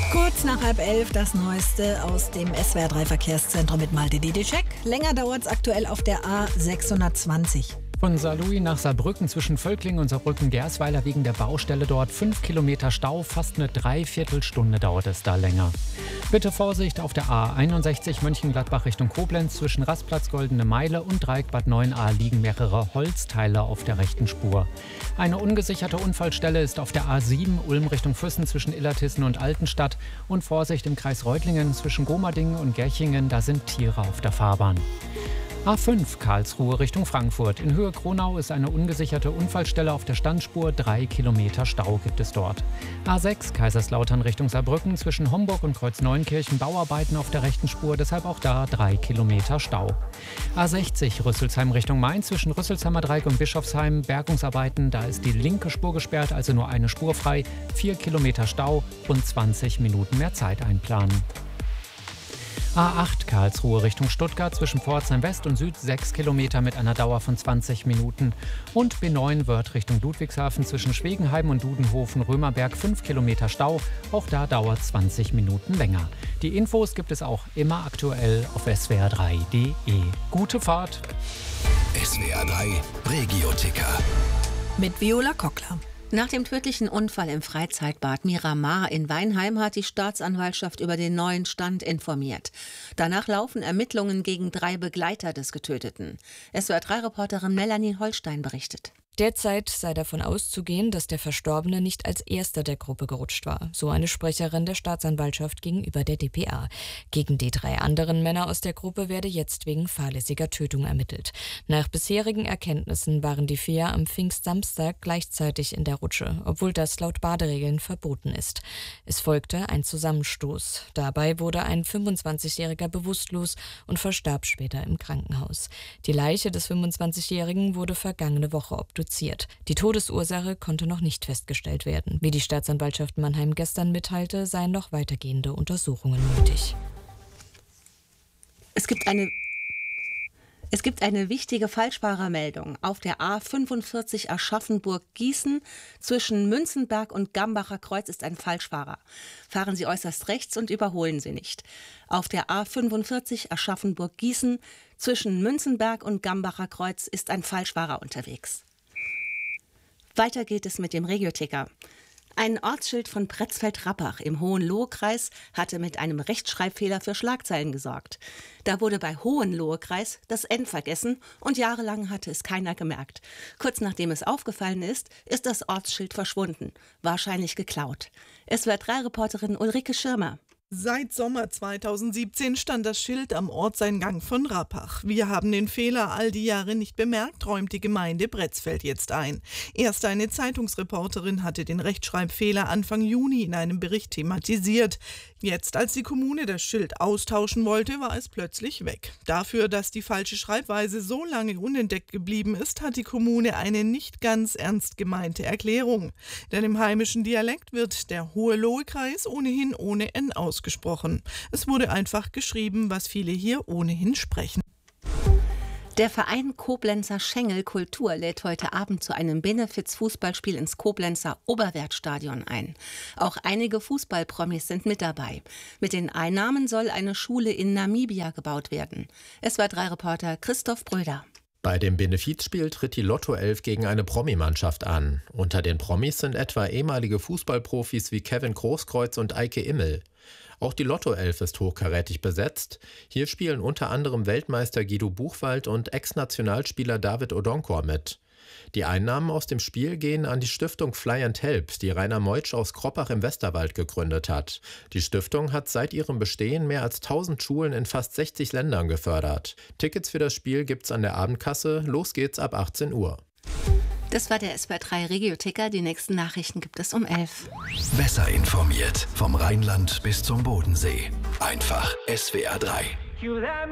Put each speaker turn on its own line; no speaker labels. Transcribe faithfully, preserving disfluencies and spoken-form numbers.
Kurz nach halb elf das Neueste aus dem S W R drei Verkehrszentrum mit Malte Didicek. Länger dauert es aktuell auf der A sechshundertzwanzig.
Von Saarlouis nach Saarbrücken zwischen Völklingen und Saarbrücken-Gersweiler wegen der Baustelle dort fünf Kilometer Stau. Fast eine Dreiviertelstunde dauert es da länger. Bitte Vorsicht auf der A einundsechzig Mönchengladbach Richtung Koblenz. Zwischen Rastplatz Goldene Meile und Dreieck Bad Neuenahr liegen mehrere Holzteile auf der rechten Spur. Eine ungesicherte Unfallstelle ist auf der A sieben Ulm Richtung Füssen zwischen Illertissen und Altenstadt. Und Vorsicht im Kreis Reutlingen zwischen Gomadingen und Gerchingen, da sind Tiere auf der Fahrbahn. A fünf Karlsruhe Richtung Frankfurt. In Höhe Kronau ist eine ungesicherte Unfallstelle auf der Standspur. Drei Kilometer Stau gibt es dort. A sechs Kaiserslautern Richtung Saarbrücken. Zwischen Homburg und Kreuz-Neunkirchen Bauarbeiten auf der rechten Spur. Deshalb auch da drei Kilometer Stau. A sechzig Rüsselsheim Richtung Main. Zwischen Rüsselsheimer Dreieck und Bischofsheim Bergungsarbeiten. Da ist die linke Spur gesperrt, also nur eine Spur frei. Vier Kilometer Stau und zwanzig Minuten mehr Zeit einplanen. A acht Karlsruhe Richtung Stuttgart zwischen Pforzheim West und Süd sechs Kilometer mit einer Dauer von zwanzig Minuten. Und B neun Wörth Richtung Ludwigshafen zwischen Schwegenheim und Dudenhofen Römerberg fünf Kilometer Stau. Auch da dauert zwanzig Minuten länger. Die Infos gibt es auch immer aktuell auf S W R drei punkt de. Gute Fahrt!
S W R drei Regio-Ticker
mit Viola Kockler.
Nach dem tödlichen Unfall im Freizeitbad Miramar in Weinheim hat die Staatsanwaltschaft über den neuen Stand informiert. Danach laufen Ermittlungen gegen drei Begleiter des Getöteten. S W R drei Reporterin Melanie Holstein berichtet.
Derzeit sei davon auszugehen, dass der Verstorbene nicht als erster der Gruppe gerutscht war, so eine Sprecherin der Staatsanwaltschaft gegenüber der D P A. Gegen die drei anderen Männer aus der Gruppe werde jetzt wegen fahrlässiger Tötung ermittelt. Nach bisherigen Erkenntnissen waren die vier am Pfingstsamstag gleichzeitig in der Rutsche, obwohl das laut Baderegeln verboten ist. Es folgte ein Zusammenstoß. Dabei wurde ein fünfundzwanzigjähriger bewusstlos und verstarb später im Krankenhaus. Die Leiche des fünfundzwanzigjährigen wurde vergangene Woche obduziert. Die Todesursache konnte noch nicht festgestellt werden. Wie die Staatsanwaltschaft Mannheim gestern mitteilte, seien noch weitergehende Untersuchungen nötig.
Es gibt eine Es gibt eine wichtige Falschfahrermeldung. Auf der A fünfundvierzig Aschaffenburg-Gießen zwischen Münzenberg und Gambacher Kreuz ist ein Falschfahrer. Fahren Sie äußerst rechts und überholen Sie nicht. Auf der A fünfundvierzig Aschaffenburg-Gießen zwischen Münzenberg und Gambacher Kreuz ist ein Falschfahrer unterwegs. Weiter geht es mit dem Regio-Ticker. Ein Ortsschild von Pretzfeld-Rappach im Hohenlohe-Kreis hatte mit einem Rechtschreibfehler für Schlagzeilen gesorgt. Da wurde bei Hohenlohe-Kreis das N vergessen und jahrelang hatte es keiner gemerkt. Kurz nachdem es aufgefallen ist, ist das Ortsschild verschwunden, wahrscheinlich geklaut. S W R drei Reporterin Ulrike Schirmer.
Seit Sommer zweitausendsiebzehn stand das Schild am Ortseingang von Rappach. Wir haben den Fehler all die Jahre nicht bemerkt, räumt die Gemeinde Pretzfeld jetzt ein. Erst eine Zeitungsreporterin hatte den Rechtschreibfehler Anfang Juni in einem Bericht thematisiert. Jetzt, als die Kommune das Schild austauschen wollte, war es plötzlich weg. Dafür, dass die falsche Schreibweise so lange unentdeckt geblieben ist, hat die Kommune eine nicht ganz ernst gemeinte Erklärung. Denn im heimischen Dialekt wird der Hohenlohe-Kreis ohnehin ohne N ausgesprochen. gesprochen. Es wurde einfach geschrieben, was viele hier ohnehin sprechen.
Der Verein Koblenzer Schengel Kultur lädt heute Abend zu einem Benefiz-Fußballspiel ins Koblenzer Oberwertstadion ein. Auch einige Fußballpromis sind mit dabei. Mit den Einnahmen soll eine Schule in Namibia gebaut werden. S W R drei Reporter Christoph Bröder.
Bei dem Benefizspiel tritt die Lotto elf gegen eine Promi-Mannschaft an. Unter den Promis sind etwa ehemalige Fußballprofis wie Kevin Großkreuz und Eike Immel. Auch die Lotto elf ist hochkarätig besetzt. Hier spielen unter anderem Weltmeister Guido Buchwald und Ex-Nationalspieler David Odonkor mit. Die Einnahmen aus dem Spiel gehen an die Stiftung Fly and Help, die Rainer Meutsch aus Kroppach im Westerwald gegründet hat. Die Stiftung hat seit ihrem Bestehen mehr als tausend Schulen in fast sechzig Ländern gefördert. Tickets für das Spiel gibt's an der Abendkasse. Los geht's ab achtzehn Uhr.
Das war der S W R drei Regio-Ticker. Die nächsten Nachrichten gibt es um elf.
Besser informiert vom Rheinland bis zum Bodensee. Einfach S W R drei.